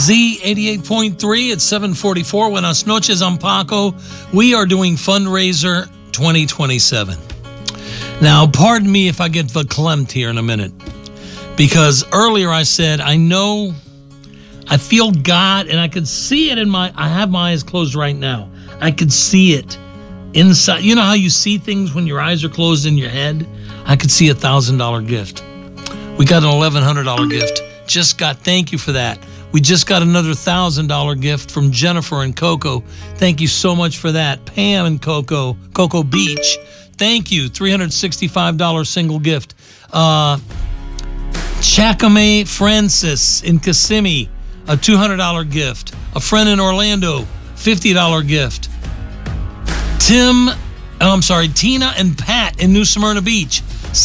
Z88.3 at 744. Buenas noches, I'm Paco. We are doing Fundraiser 2027. Now, pardon me if I get verklempt here in a minute, because earlier I said, I feel God, and I could see it I have my eyes closed right now. I could see it inside. You know how you see things when your eyes are closed in your head? I could see $1,000 gift. We got an $1,100 gift. Thank you for that. We just got another $1,000 gift from Jennifer and Coco. Thank you so much for that. Pam and Coco Beach. Thank you. $365 single gift. Chakame Francis in Kissimmee, a $200 gift. A friend in Orlando, $50 gift. Tina and Pat in New Smyrna Beach,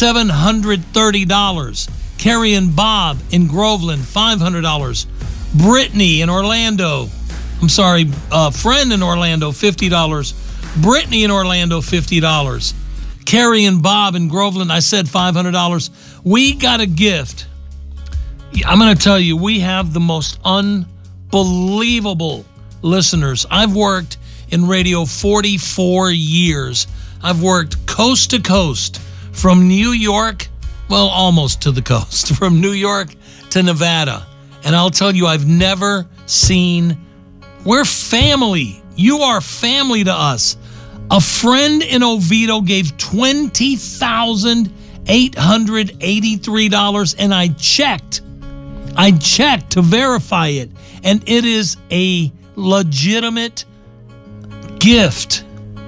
$730. Carrie and Bob in Groveland, $500. Brittany in Orlando, friend in Orlando, $50. Brittany in Orlando, $50. Carrie and Bob in Groveland, I said $500. We got a gift. I'm going to tell you, we have the most unbelievable listeners. I've worked in radio 44 years. I've worked coast to coast from New York, well, almost to the coast, from New York to Nevada. And I'll tell you, I've never seen, we're family. You are family to us. A friend in Oviedo gave $20,883, and I checked to verify it, and it is a legitimate gift.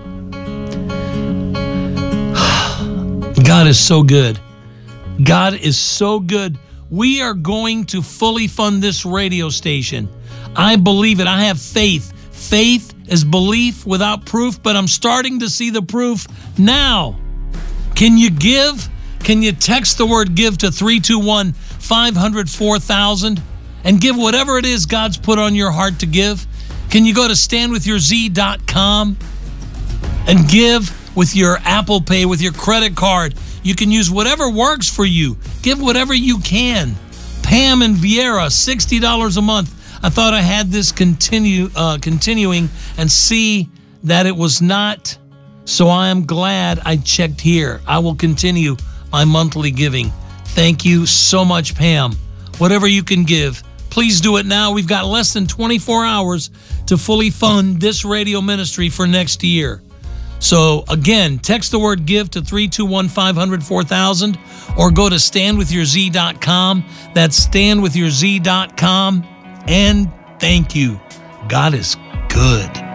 God is so good. God is so good. We are going to fully fund this radio station. I believe it. I have faith. Faith is belief without proof, but I'm starting to see the proof now. Can you give? Can you text the word give to 321-500-4000 and give whatever it is God's put on your heart to give? Can you go to standwithyourz.com and give with your Apple Pay, with your credit card? You can use whatever works for you. Give whatever you can. Pam and Vieira, $60 a month. I thought I had this continuing and see that it was not. So I am glad I checked here. I will continue my monthly giving. Thank you so much, Pam. Whatever you can give, please do it now. We've got less than 24 hours to fully fund this radio ministry for next year. So again, text the word give to 321-500-4000 or go to standwithyourz.com. That's standwithyourz.com. And thank you. God is good.